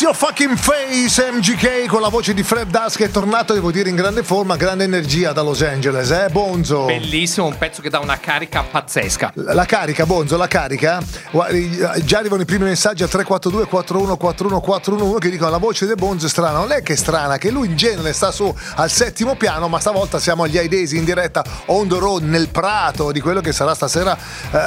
Your Fucking Face, MGK con la voce di Fred Dust, che è tornato, devo dire, in grande forma, grande energia da Los Angeles, Bonzo? Bellissimo, un pezzo che dà una carica pazzesca. La carica, Bonzo, la carica. Già arrivano i primi messaggi al 342 4141 411 che dicono: la voce del Bonzo è strana. Non è che è strana, che lui in genere sta su al settimo piano, ma stavolta siamo agli Aidesi in diretta on the road nel prato di quello che sarà stasera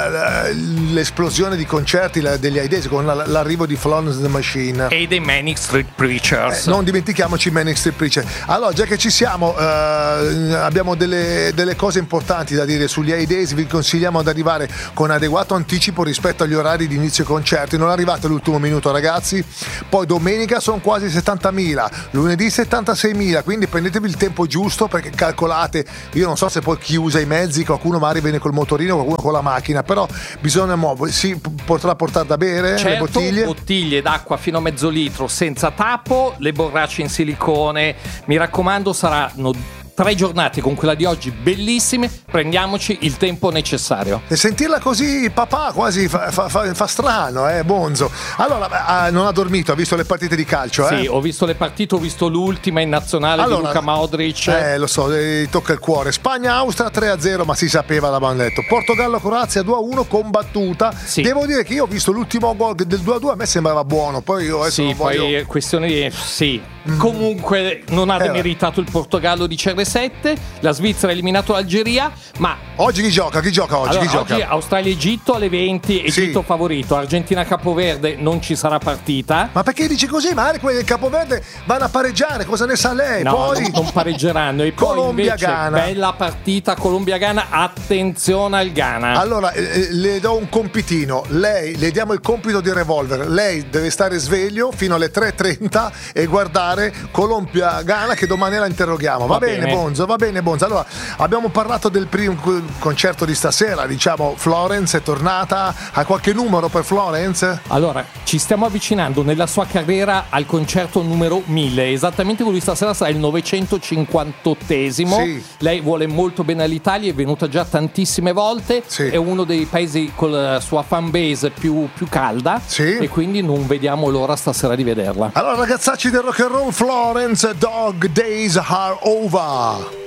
l'esplosione di concerti degli Aidesi con l'arrivo di Florence the Machine e dei Manic Street Preachers. Non dimentichiamoci Manic Street Preachers. Allora, già che ci siamo, abbiamo delle cose importanti da dire sugli Aidesi. Vi consigliamo di arrivare con adeguato anticipo rispetto agli orari di inizio concerti. Non arrivate all'ultimo minuto, ragazzi. Poi domenica sono quasi 70.000, lunedì 76.000, quindi prendetevi il tempo giusto, perché calcolate, io non so se poi chi usa i mezzi, qualcuno magari viene col motorino, qualcuno con la macchina, però bisogna muovere. Si potrà portare da bere, certo, le bottiglie d'acqua fino a mezzo litro senza tappo, le borracce in silicone, mi raccomando, saranno 3 giornate con quella di oggi bellissime, prendiamoci il tempo necessario. E sentirla così, papà, quasi fa strano, Bonzo. Allora, non ha dormito, ha visto le partite di calcio, Sì, ho visto le partite, ho visto l'ultima in nazionale, allora, di Luka Modric. Lo so, tocca il cuore. Spagna-Austria 3-0, ma si sapeva, l'avevamo detto. Portogallo-Croazia 2-1, combattuta. Sì. Devo dire che io ho visto l'ultimo gol del 2-2, a me sembrava buono. Poi io adesso sì, poi è questione di... Sì. Comunque non ha demeritato il Portogallo di CR7, la Svizzera ha eliminato l'Algeria, ma oggi chi gioca oggi? Allora, chi gioca? Oggi Australia-Egitto alle 20, Egitto favorito, Argentina-Capoverde non ci sarà partita. Ma perché dici così? Magari quelli del Capoverde vanno a pareggiare, cosa ne sa lei? No, poi non pareggeranno. E poi invece Ghana. Bella partita Colombia-Ghana, attenzione al Ghana. Allora le do un compitino, lei le diamo il compito di revolver, lei deve stare sveglio fino alle 3:30 e guardare Colombia-Ghana, che domani la interroghiamo. Va bene Bonzo. Allora, abbiamo parlato del primo concerto di stasera, diciamo Florence è tornata. Ha qualche numero per Florence? Allora, ci stiamo avvicinando nella sua carriera al concerto numero 1000, esattamente quello di stasera sarà il 958esimo. Sì. Lei vuole molto bene all'Italia, è venuta già tantissime volte, sì. È uno dei paesi con la sua fan base più calda, sì. E quindi non vediamo l'ora stasera di vederla. Allora, ragazzacci del rock and roll, Florence, Dog Days Are Over.